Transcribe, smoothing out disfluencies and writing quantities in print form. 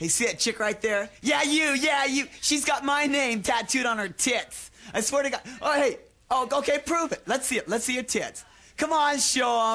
Hey, see that chick right there? Yeah, you. She's got my name tattooed on her tits. I swear to God. Oh, hey. Oh, okay, prove it. Let's see it. Let's see your tits. Come on, show 'em.